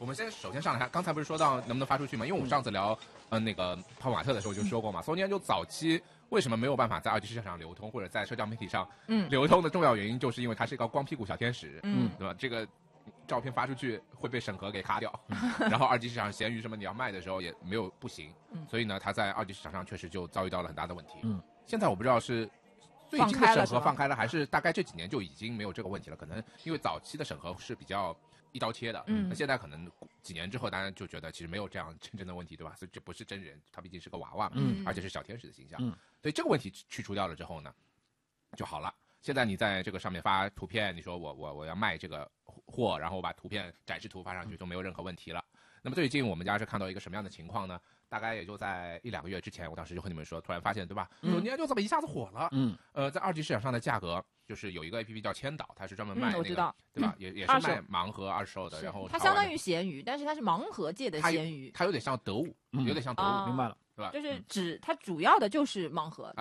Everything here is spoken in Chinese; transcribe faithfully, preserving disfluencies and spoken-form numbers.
我们先首先上来看，刚才不是说到能不能发出去吗？因为我们上次聊嗯、呃、那个泡泡玛特的时候就说过嘛，索尼安就早期为什么没有办法在二级市场上流通，或者在社交媒体上流通的重要原因，就是因为它是一个光屁股小天使，嗯，对吧？这个照片发出去会被审核给卡掉，嗯、然后二级市场闲鱼什么你要卖的时候也没有不行，嗯、所以呢，它在二级市场上确实就遭遇到了很大的问题。嗯，现在我不知道是最近的审核放开了，还是大概这几年就已经没有这个问题了？可能因为早期的审核是比较一刀切的，嗯，那现在可能几年之后，大家就觉得其实没有这样真正的问题，对吧？所以这不是真人，他毕竟是个娃娃嘛，嗯，而且是小天使的形象，嗯，所以这个问题去除掉了之后呢，就好了。现在你在这个上面发图片，你说我我我要卖这个货，然后我把图片展示图发上去，就没有任何问题了。那么最近我们家是看到一个什么样的情况呢？大概也就在一两个月之前，我当时就和你们说，突然发现，对吧？索尼安就这么一下子火了。嗯，呃，在二级市场上的价格，就是有一个 A P P 叫千岛，它是专门卖那个， 嗯、我知道， 对吧？也也是卖盲盒二手的，然后它相当于闲鱼，但是它是盲盒界的闲鱼， 它有点像得物，有点像得物， 啊、 明白了， 对吧？ 就是指它主要的就是盲盒。